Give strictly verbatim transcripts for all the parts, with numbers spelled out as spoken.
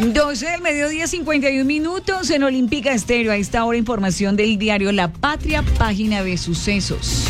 doce del mediodía, cincuenta y un minutos en Olímpica Estéreo. A esta hora, información del diario La Patria, página de sucesos.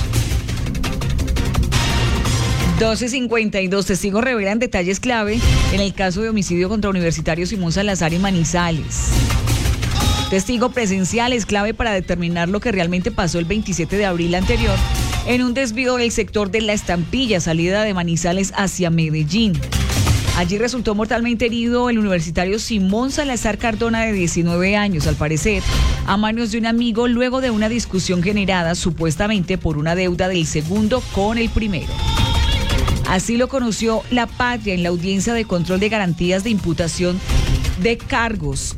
doce cincuenta y dos, testigos revelan detalles clave en el caso de homicidio contra universitario Simón Salazar en Manizales. Testigo presencial es clave para determinar lo que realmente pasó el veintisiete de abril anterior en un desvío del sector de La Estampilla, salida de Manizales hacia Medellín. Allí resultó mortalmente herido el universitario Simón Salazar Cardona, de diecinueve años, al parecer, a manos de un amigo luego de una discusión generada supuestamente por una deuda del segundo con el primero. Así lo conoció La Patria en la audiencia de control de garantías de imputación de cargos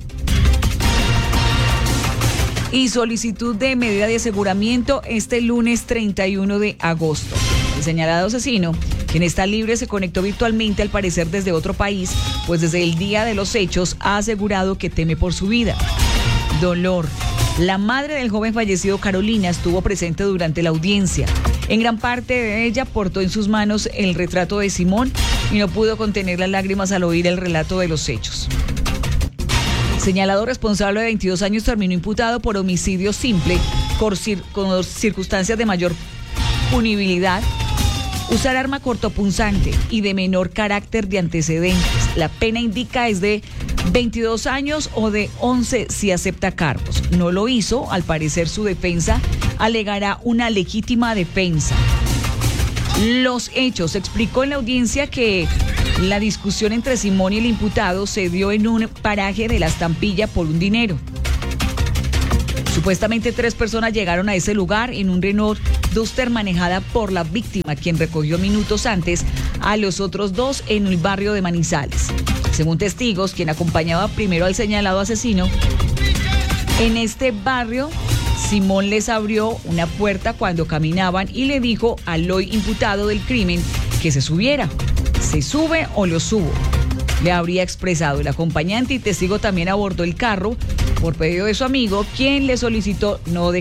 y solicitud de medida de aseguramiento este lunes treinta y uno de agosto. El señalado asesino, quien está libre, se conectó virtualmente, al parecer desde otro país, pues desde el día de los hechos ha asegurado que teme por su vida. Dolor. La madre del joven fallecido, Carolina, estuvo presente durante la audiencia. En gran parte de ella portó en sus manos el retrato de Simón y no pudo contener las lágrimas al oír el relato de los hechos. Señalado responsable de veintidós años, terminó imputado por homicidio simple con, cir- con circunstancias de mayor punibilidad, usar arma cortopunzante y de menor carácter de antecedentes. La pena indica es de veintidós años o de once si acepta cargos. No lo hizo, al parecer su defensa alegará una legítima defensa. Los hechos. Explicó en la audiencia que la discusión entre Simón y el imputado se dio en un paraje de La Estampilla por un dinero. Supuestamente tres personas llegaron a ese lugar en un Renault Duster manejada por la víctima, quien recogió minutos antes a los otros dos en el barrio de Manizales. Según testigos, quien acompañaba primero al señalado asesino, en este barrio, Simón les abrió una puerta cuando caminaban y le dijo al hoy imputado del crimen que se subiera. ¿Se sube o lo subo?, le habría expresado. El acompañante y testigo también abordó el carro por pedido de su amigo, quien le solicitó no, de,